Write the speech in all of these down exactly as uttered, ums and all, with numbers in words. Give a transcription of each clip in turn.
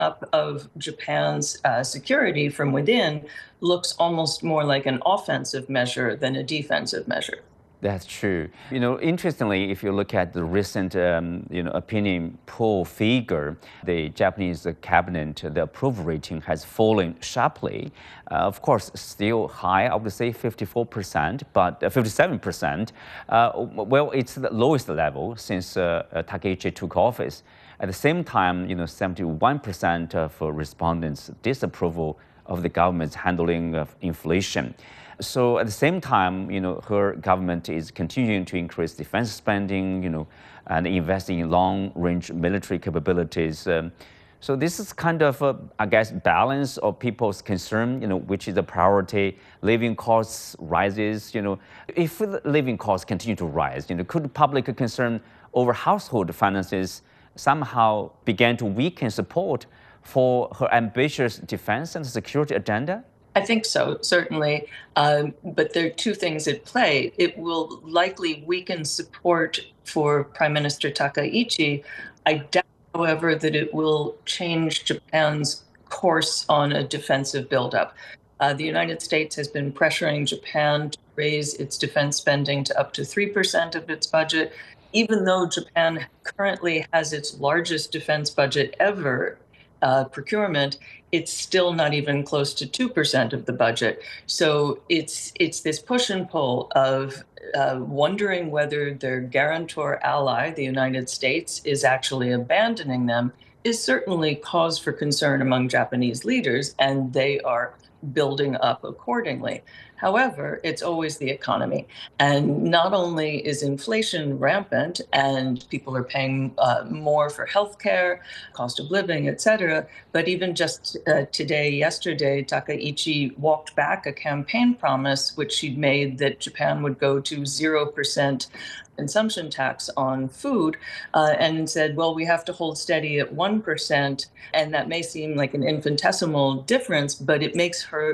up of Japan's uh, security from within looks almost more like an offensive measure than a defensive measure. That's true. You know, interestingly, if you look at the recent, um, you know, opinion poll figure, the Japanese cabinet, the approval rating has fallen sharply. Uh, of course, still high, I would say fifty-four percent, but uh, fifty-seven percent. Uh, well, it's the lowest level since uh, uh, Takaichi took office. At the same time, you know, seventy-one percent of respondents disapproval of the government's handling of inflation. So at the same time, you know, her government is continuing to increase defense spending, you know, and investing in long-range military capabilities. Um, so this is kind of, a, I guess, balance of people's concern, you know, which is a priority. Living costs rises, you know. If living costs continue to rise, you know, could public concern over household finances somehow begin to weaken support for her ambitious defense and security agenda? I think so, certainly. Um, but there are two things at play. It will likely weaken support for Prime Minister Takaichi. I doubt, however, that it will change Japan's course on a defensive buildup. Uh, the United States has been pressuring Japan to raise its defense spending to up to three percent of its budget, even though Japan currently has its largest defense budget ever. Uh, procurement, it's still not even close to two percent of the budget. So it's it's this push and pull of uh, wondering whether their guarantor ally, the United States, is actually abandoning them, is certainly cause for concern among Japanese leaders, and they are building up accordingly. However, it's always the economy. And not only is inflation rampant and people are paying uh, more for healthcare, cost of living, et cetera, but even just uh, today, yesterday, Takaichi walked back a campaign promise which she'd made that Japan would go to zero percent consumption tax on food, uh, and said, well, we have to hold steady at one percent. And that may seem like an infinitesimal difference, but it makes her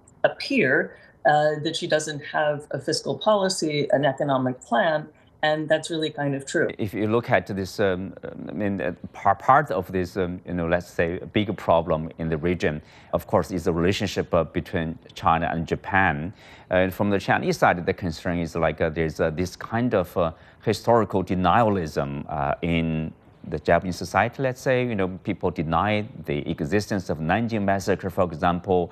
appear uh, that she doesn't have a fiscal policy, an economic plan. And that's really kind of true. If you look at this, um, I mean, uh, part, part of this, um, you know, let's say, a big problem in the region, of course, is the relationship uh, between China and Japan. Uh, from the Chinese side, the concern is like uh, there's uh, this kind of uh, historical denialism uh, in the Japanese society, let's say. You know, people deny the existence of Nanjing massacre, for example,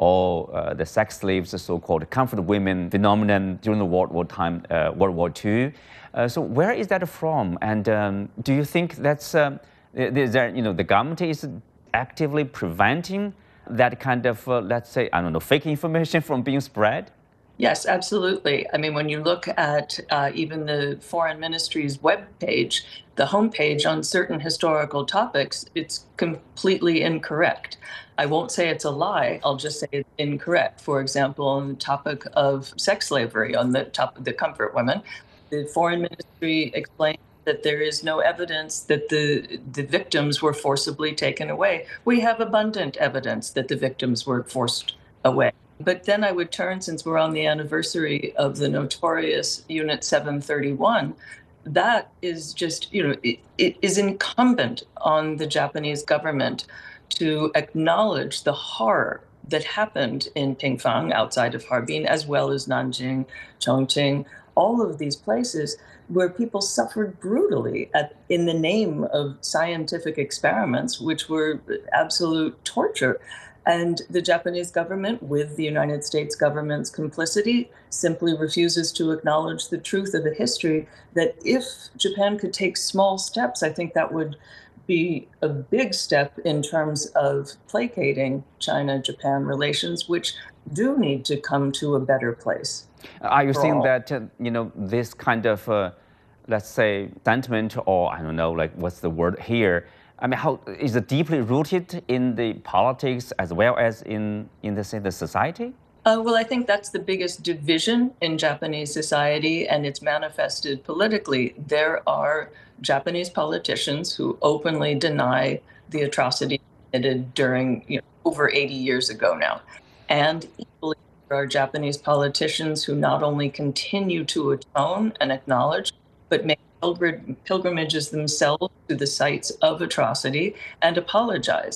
or uh, the sex slaves, the so-called comfort women phenomenon during the World War time, uh, World War Two. Uh, so where is that from? And um, do you think that's um, is there, you know, the government is actively preventing that kind of, uh, let's say, I don't know, fake information from being spread? Yes, absolutely. I mean, when you look at uh, even the Foreign Ministry's webpage, the homepage on certain historical topics, it's completely incorrect. I won't say it's a lie, I'll just say it's incorrect. For example, on the topic of sex slavery, on the top of the comfort women, the Foreign Ministry explained that there is no evidence that the, the victims were forcibly taken away. We have abundant evidence that the victims were forced away. But then I would turn, since we're on the anniversary of the notorious Unit seven thirty-one, that is just, you know, it, it is incumbent on the Japanese government to acknowledge the horror that happened in Pingfang, outside of Harbin, as well as Nanjing, Chongqing, all of these places where people suffered brutally at, in the name of scientific experiments, which were absolute torture. And the Japanese government, with the United States government's complicity, simply refuses to acknowledge the truth of the history, that if Japan could take small steps, I think that would be a big step in terms of placating China-Japan relations, which do need to come to a better place. Are you saying that, uh, you know, this kind of, uh, let's say, sentiment, or I don't know, like, what's the word here? I mean, how is it deeply rooted in the politics as well as in, in the, say, the society? Uh, well, I think that's the biggest division in Japanese society, and it's manifested politically. There are Japanese politicians who openly deny the atrocity committed during, you know, over eighty years ago now. And equally, there are Japanese politicians who not only continue to atone and acknowledge, but make pilgrimages themselves to the sites of atrocity and apologize.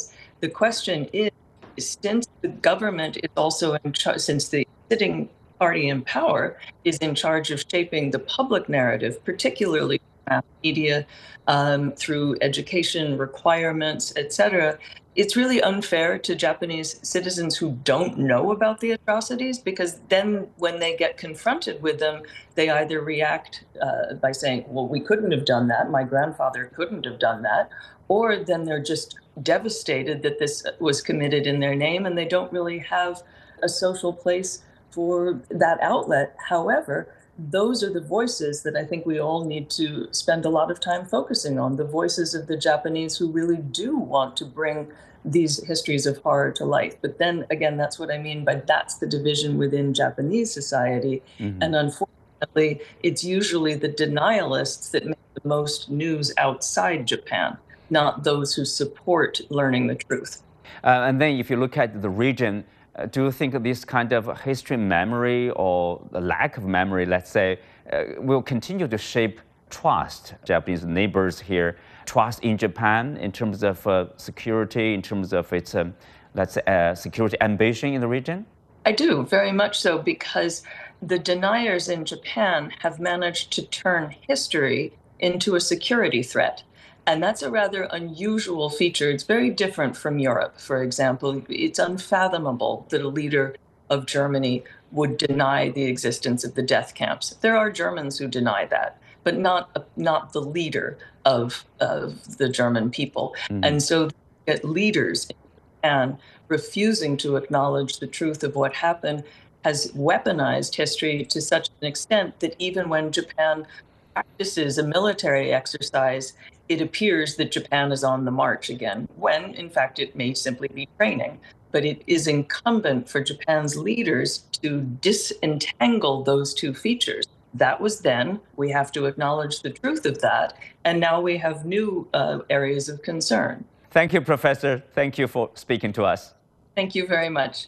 The question is, since the government is also in charge, since the sitting party in power is in charge of shaping the public narrative, particularly mass media, um, through education requirements, et cetera, it's really unfair to Japanese citizens who don't know about the atrocities, because then when they get confronted with them, they either react uh, by saying, well, we couldn't have done that, my grandfather couldn't have done that, or then they're just devastated that this was committed in their name and they don't really have a social place for that outlet. However, those are the voices that I think we all need to spend a lot of time focusing on, the voices of the Japanese who really do want to bring these histories of horror to life. But then again, that's what I mean by that's the division within Japanese society. Mm-hmm. And unfortunately, it's usually the denialists that make the most news outside Japan, not those who support learning the truth. Uh, and then if you look at the region, Uh, do you think this kind of history memory or the lack of memory, let's say, uh, will continue to shape trust, Japanese neighbors here, trust in Japan in terms of uh, security, in terms of its, um, let's say, uh, security ambition in the region? I do, very much so, because the deniers in Japan have managed to turn history into a security threat. And that's a rather unusual feature. It's very different from Europe, for example. It's unfathomable that a leader of Germany would deny the existence of the death camps. There are Germans who deny that, but not not the leader of, of the German people. Mm-hmm. And so leaders in Japan refusing to acknowledge the truth of what happened has weaponized history to such an extent that even when Japan practices a military exercise, it appears that Japan is on the march again, when, in fact, it may simply be training. But it is incumbent for Japan's leaders to disentangle those two features. That was then. We have to acknowledge the truth of that. And now we have new uh, areas of concern. Thank you, Professor. Thank you for speaking to us. Thank you very much.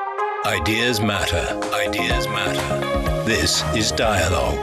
Ideas matter. Ideas matter. This is Dialogue.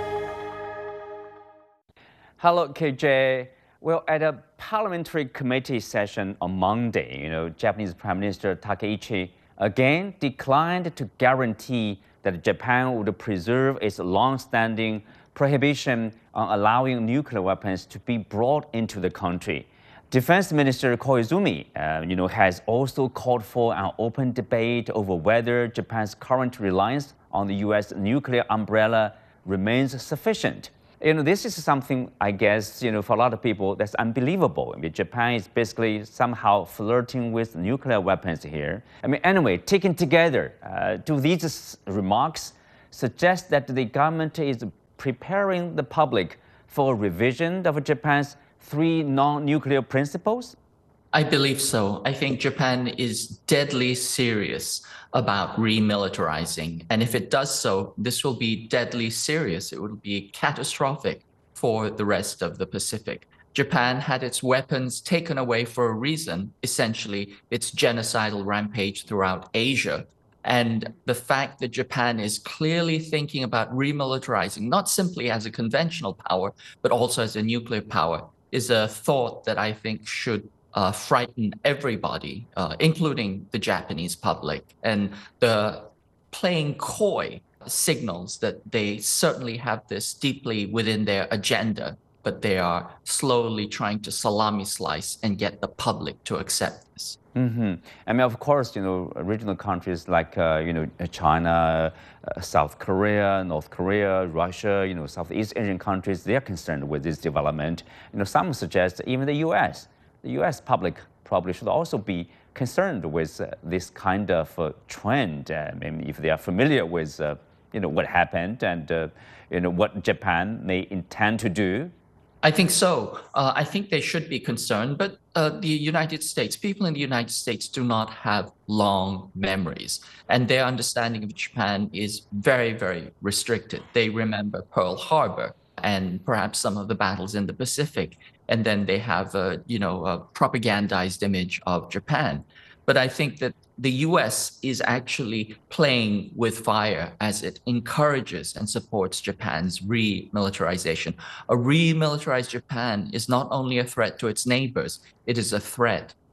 Hello, K J. Well, at a parliamentary committee session on Monday, you know, Japanese Prime Minister Takaichi again declined to guarantee that Japan would preserve its long-standing prohibition on allowing nuclear weapons to be brought into the country. Defense Minister Koizumi, uh, you know, has also called for an open debate over whether Japan's current reliance on the U S nuclear umbrella remains sufficient. You know, this is something, I guess, you know, for a lot of people, that's unbelievable. I mean, Japan is basically somehow flirting with nuclear weapons here. I mean, anyway, taken together, uh, do these remarks suggest that the government is preparing the public for a revision of Japan's three non-nuclear principles? I believe so. I think Japan is deadly serious about remilitarizing. And if it does so, this will be deadly serious. It will be catastrophic for the rest of the Pacific. Japan had its weapons taken away for a reason, essentially its genocidal rampage throughout Asia. And the fact that Japan is clearly thinking about remilitarizing, not simply as a conventional power, but also as a nuclear power, is a thought that I think should Uh, frighten everybody, uh, including the Japanese public. And the playing coy signals that they certainly have this deeply within their agenda, but they are slowly trying to salami slice and get the public to accept this. Mm-hmm. I mean, of course, you know, regional countries like, uh, you know, China, uh, South Korea, North Korea, Russia, you know, Southeast Asian countries, they're concerned with this development. You know, some suggest even the U S The U S public probably should also be concerned with uh, this kind of uh, trend. Uh, I mean, if they are familiar with, uh, you know, what happened and, uh, you know, what Japan may intend to do. I think so. Uh, I think they should be concerned. But uh, the United States, people in the United States do not have long memories. And their understanding of Japan is very, very restricted. They remember Pearl Harbor and perhaps some of the battles in the Pacific. And then they have a, you know, a propagandized image of Japan. But I think that the U S is actually playing with fire as it encourages and supports Japan's remilitarization. A remilitarized Japan is not only a threat to its neighbors, it is a threat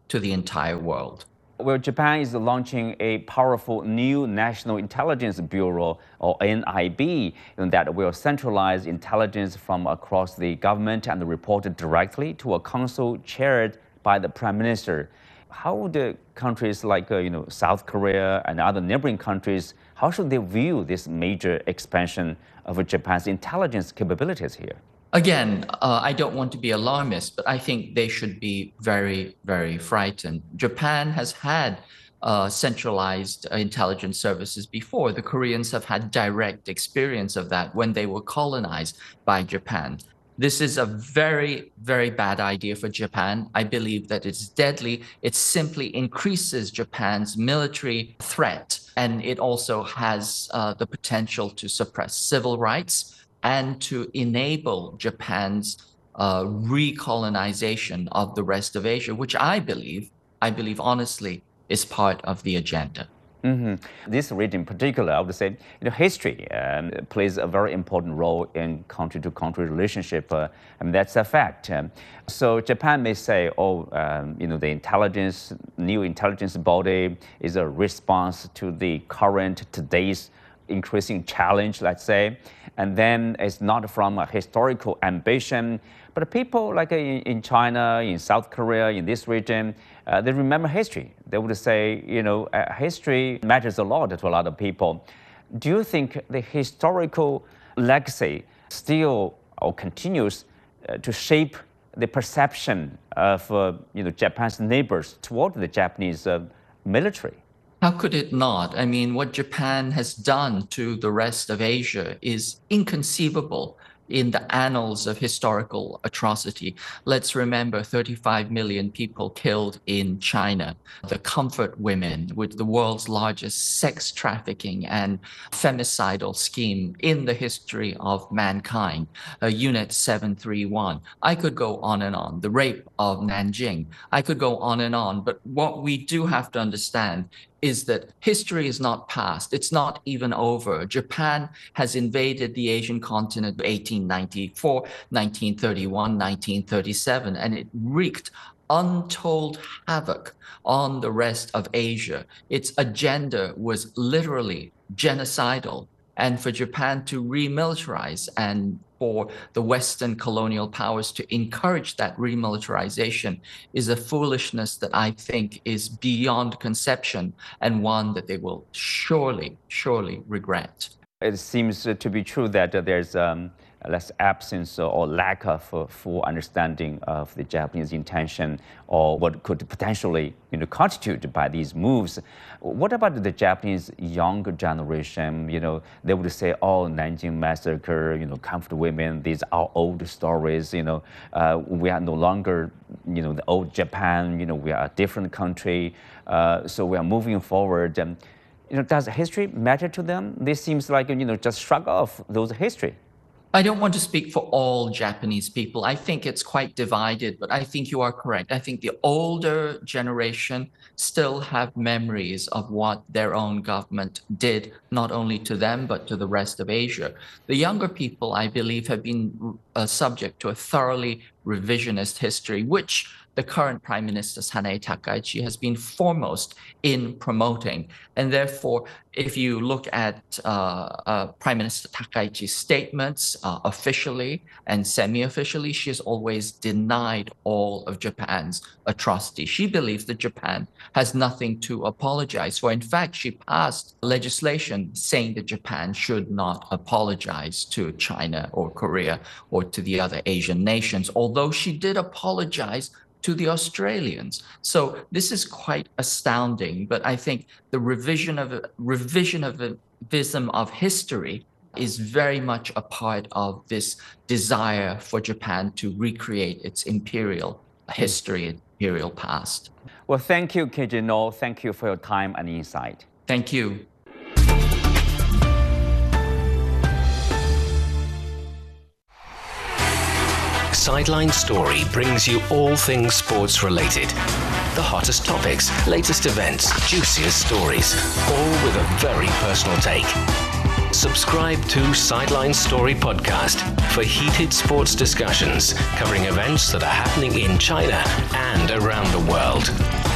to the entire world. Well, Japan is launching a powerful new National Intelligence Bureau, or N I B, that will centralize intelligence from across the government and report directly to a council chaired by the Prime Minister. How would countries like uh, you know, South Korea and other neighboring countries, how should they view this major expansion of Japan's intelligence capabilities here? Again, uh, I don't want to be alarmist, but I think they should be very, very frightened. Japan has had uh, centralized uh, intelligence services before. The Koreans have had direct experience of that when they were colonized by Japan. This is a very, very bad idea for Japan. I believe that it's deadly. It simply increases Japan's military threat, and it also has uh, the potential to suppress civil rights and to enable Japan's uh, recolonization of the rest of Asia, which I believe, I believe honestly, is part of the agenda. Mm-hmm. This region in particular, I would say, you know, history um, plays a very important role in country-to-country relationship, uh, and that's a fact. Um, so Japan may say, oh, um, you know, the intelligence, new intelligence body is a response to the current, today's increasing challenge, let's say, and then it's not from a historical ambition, but people like in, in China, in South Korea, in this region, uh, they remember history. They would say, you know, uh, history matters a lot to a lot of people. Do you think the historical legacy still or continues uh, to shape the perception of, uh, you know, Japan's neighbors toward the Japanese uh, military? How could it not? I mean, what Japan has done to the rest of Asia is inconceivable in the annals of historical atrocity. Let's remember thirty-five million people killed in China, the comfort women with the world's largest sex trafficking and femicidal scheme in the history of mankind, uh, Unit seven three one. I could go on and on, the rape of Nanjing. I could go on and on, but what we do have to understand is that history is not past. It's not even over. Japan has invaded the Asian continent in eighteen ninety-four, nineteen thirty-one, nineteen thirty-seven, and it wreaked untold havoc on the rest of Asia. Its agenda was literally genocidal. And for Japan to remilitarize and for the Western colonial powers to encourage that remilitarization is a foolishness that I think is beyond conception and one that they will surely, surely regret. It seems to be true that there's um, less absence or lack of uh, full understanding of the Japanese intention or what could potentially, you know, constitute by these moves. What about the Japanese younger generation? You know, they would say, oh, Nanjing massacre, you know, comfort women, these are old stories, you know, uh, we are no longer, you know, the old Japan, you know, we are a different country, uh, so we are moving forward. And, you know, does history matter to them? This seems like, you know, just shrug off those history. I don't want to speak for all Japanese people. I think it's quite divided, but I think you are correct. I think the older generation still have memories of what their own government did, not only to them, but to the rest of Asia. The younger people, I believe, have been uh, subject to a thoroughly revisionist history, which the current Prime Minister Sanae Takaichi has been foremost in promoting. And therefore, if you look at uh, uh, Prime Minister Takaichi's statements uh, officially and semi-officially, she has always denied all of Japan's atrocities. She believes that Japan has nothing to apologize for. In fact, she passed legislation saying that Japan should not apologize to China or Korea or to the other Asian nations, although she did apologize to the Australians. So this is quite astounding, but I think the revision of revisionism of history is very much a part of this desire for Japan to recreate its imperial history, imperial past. Well, thank you, K J No. Thank you for your time and insight. Thank you. Sideline Story brings you all things sports related. The hottest topics, latest events, juiciest stories, all with a very personal take. Subscribe to Sideline Story Podcast for heated sports discussions covering events that are happening in China and around the world.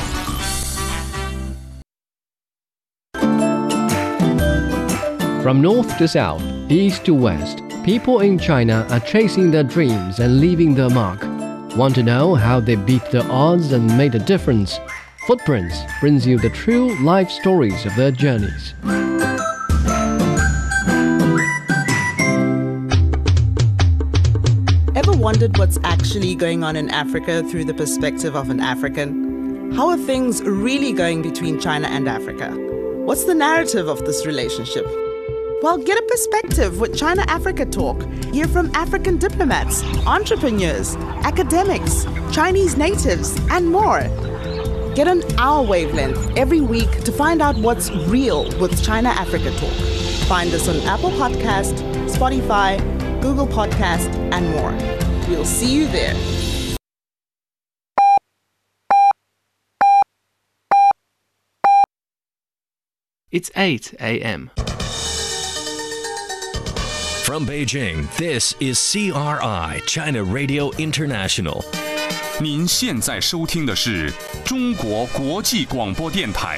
From north to south, east to west, people in China are chasing their dreams and leaving their mark. Want to know how they beat the odds and made a difference? Footprints brings you the true life stories of their journeys. Ever wondered what's actually going on in Africa through the perspective of an African? How are things really going between China and Africa? What's the narrative of this relationship? Well, get a perspective with China Africa Talk. Hear from African diplomats, entrepreneurs, academics, Chinese natives, and more. Get on our wavelength every week to find out what's real with China Africa Talk. Find us on Apple Podcast, Spotify, Google Podcast, and more. We'll see you there. It's eight a.m. From Beijing, this is C R I China Radio International. 您现在收听的是中国国际广播电台。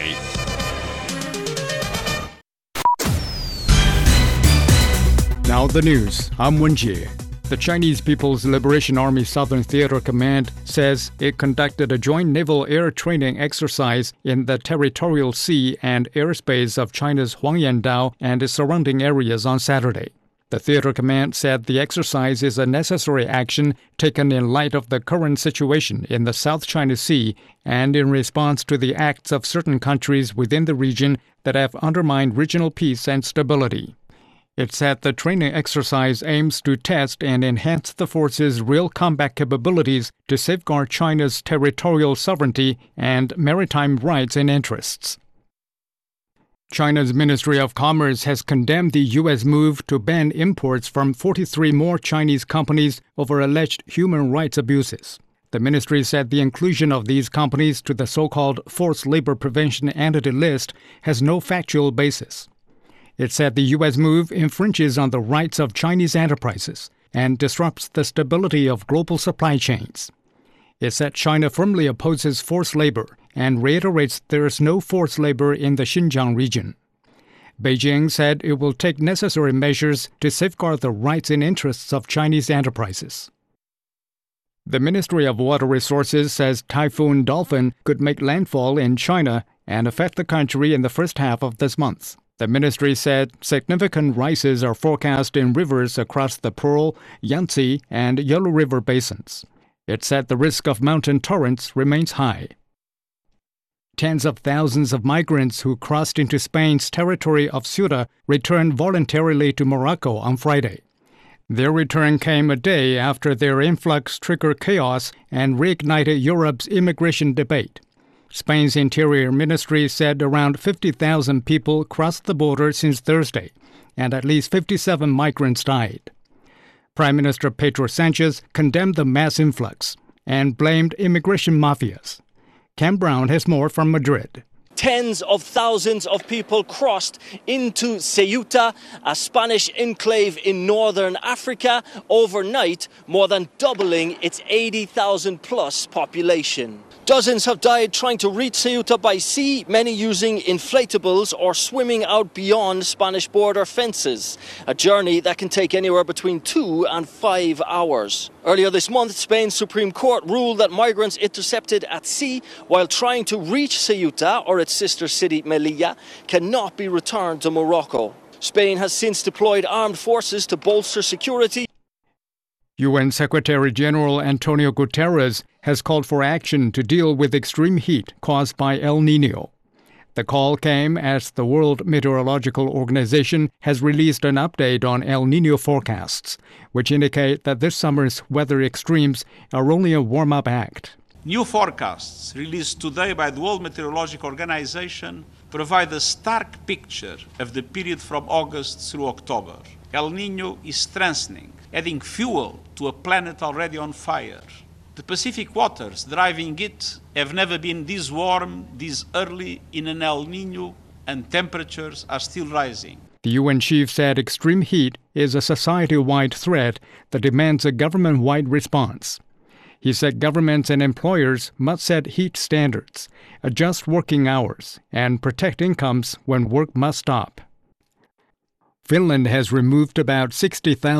Now the news. I'm Wen Jie. The Chinese People's Liberation Army Southern Theater Command says it conducted a joint naval air training exercise in the territorial sea and airspace of China's Huangyan-Dao and its surrounding areas on Saturday. The Theater Command said the exercise is a necessary action taken in light of the current situation in the South China Sea and in response to the acts of certain countries within the region that have undermined regional peace and stability. It said the training exercise aims to test and enhance the force's real combat capabilities to safeguard China's territorial sovereignty and maritime rights and interests. China's Ministry of Commerce has condemned the U S move to ban imports from forty-three more Chinese companies over alleged human rights abuses. The ministry said the inclusion of these companies to the so-called Forced Labor Prevention Entity List has no factual basis. It said the U S move infringes on the rights of Chinese enterprises and disrupts the stability of global supply chains. It said China firmly opposes forced labor and reiterates there is no forced labor in the Xinjiang region. Beijing said it will take necessary measures to safeguard the rights and interests of Chinese enterprises. The Ministry of Water Resources says Typhoon Dolphin could make landfall in China and affect the country in the first half of this month. The ministry said significant rises are forecast in rivers across the Pearl, Yangtze, and Yellow River basins. It said the risk of mountain torrents remains high. Tens of thousands of migrants who crossed into Spain's territory of Ceuta returned voluntarily to Morocco on Friday. Their return came a day after their influx triggered chaos and reignited Europe's immigration debate. Spain's Interior Ministry said around fifty thousand people crossed the border since Thursday, and at least fifty-seven migrants died. Prime Minister Pedro Sanchez condemned the mass influx and blamed immigration mafias. Ken Brown has more from Madrid. Tens of thousands of people crossed into Ceuta, a Spanish enclave in northern Africa, overnight, more than doubling its eighty thousand plus population. Dozens have died trying to reach Ceuta by sea, many using inflatables or swimming out beyond Spanish border fences, a journey that can take anywhere between two and five hours. Earlier this month, Spain's Supreme Court ruled that migrants intercepted at sea while trying to reach Ceuta or its sister city Melilla cannot be returned to Morocco. Spain has since deployed armed forces to bolster security. U N Secretary-General Antonio Guterres has called for action to deal with extreme heat caused by El Niño. The call came as the World Meteorological Organization has released an update on El Niño forecasts, which indicate that this summer's weather extremes are only a warm-up act. New forecasts released today by the World Meteorological Organization provide a stark picture of the period from August through October. El Niño is strengthening, adding fuel to a planet already on fire. The Pacific waters driving it have never been this warm, this early in an El Niño, and temperatures are still rising. The U N chief said extreme heat is a society-wide threat that demands a government-wide response. He said governments and employers must set heat standards, adjust working hours, and protect incomes when work must stop. Finland has removed about sixty thousand